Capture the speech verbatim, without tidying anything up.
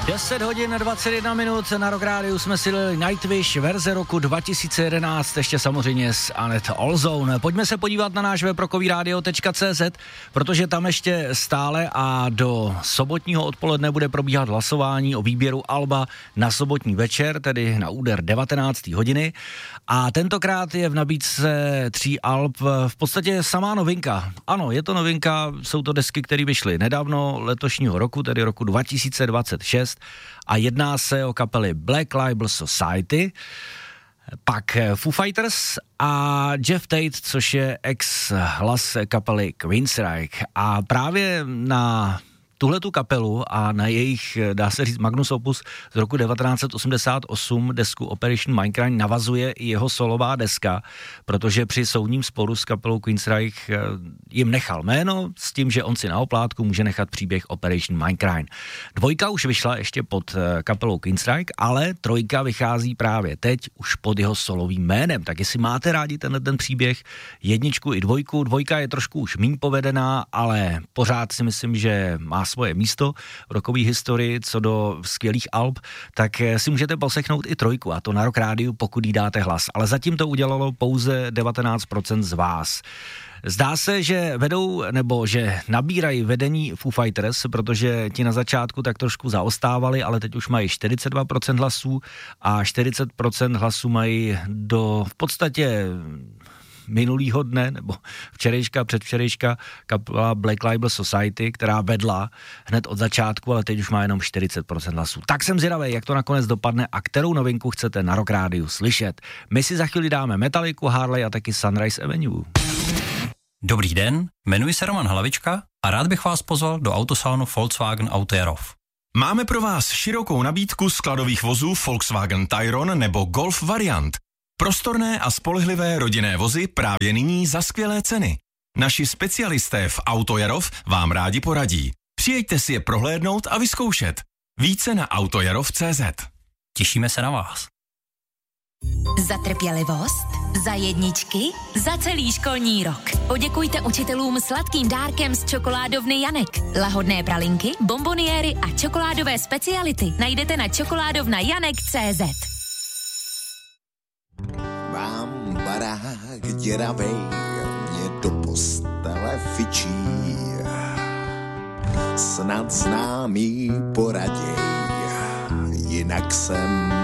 deset hodin dvacet jedna minut, na Rock Rádiu jsme si dali Nightwish verze roku dva tisíce jedenáct, ještě samozřejmě s Annette Olzone. Pojďme se podívat na náš web rockovyradio tečka cé zet, protože tam ještě stále a do sobotního odpoledne bude probíhat hlasování o výběru alba na sobotní večer, tedy na úder devatenácté hodiny. A tentokrát je v nabídce tří alb v podstatě samá novinka. Ano, je to novinka, jsou to desky, které vyšly nedávno letošního roku, tedy roku dva tisíce dvacet šest, a jedná se o kapely Black Label Society, pak Foo Fighters a Jeff Tate, což je ex-hlas kapely Queensryche. A právě na tuhletu kapelu a na jejich, dá se říct, magnus opus z roku devatenáct set osmdesát osm, desku Operation Mindcrime, navazuje i jeho solová deska, protože při soudním sporu s kapelou Queensryche jim nechal jméno s tím, že on si na oplátku může nechat příběh Operation Mindcrime. Dvojka už vyšla ještě pod kapelou Queensryche, ale trojka vychází právě teď už pod jeho solovým jménem. Tak jestli máte rádi tenhle ten příběh, jedničku i dvojku, dvojka je trošku už míň povedená, ale pořád si myslím, že má svoje místo v rockové historii co do skvělých alb, tak si můžete poslechnout i trojku, a to na Rock Rádiu, pokud jí dáte hlas. Ale zatím to udělalo pouze devatenáct procent z vás. Zdá se, že vedou, nebo že nabírají vedení Foo Fighters, protože ti na začátku tak trošku zaostávali, ale teď už mají čtyřicet dva procent hlasů a čtyřicet procent hlasů mají do v podstatě minulýho dne, nebo včerejška, předvčerejška kapela Black Label Society, která vedla hned od začátku, ale teď už má jenom čtyřicet procent hlasů. Tak jsem zvědavý, jak to nakonec dopadne a kterou novinku chcete na Rock Rádiu slyšet. My si za chvíli dáme Metalliku, Harley a taky Sunrise Avenue. Dobrý den, jmenuji se Roman Hlavička a rád bych vás pozval do autosalonu Volkswagen Auto Jarov. Máme pro vás širokou nabídku skladových vozů Volkswagen Tayron nebo Golf variant. Prostorné a spolehlivé rodinné vozy právě nyní za skvělé ceny. Naši specialisté v Auto Jarov vám rádi poradí. Přijeďte si je prohlédnout a vyzkoušet. Více na autojarov tečka cé zet. Těšíme se na vás. Za trpělivost, za jedničky, za celý školní rok. Poděkujte učitelům sladkým dárkem z čokoládovny Janek. Lahodné pralinky, bomboniéry a čokoládové speciality najdete na čokoládovna janek tečka cé zet. Mám barák děravej, mě do postele fičí. Snad známý poraděj, jinak jsem